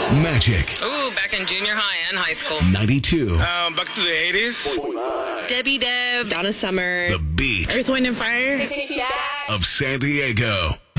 Magic Ooh, back in junior high and high school. 92. Back to the 80s. Debbie Deb. Donna Summer. The beat Earth, Wind, and Fire. of San Diego.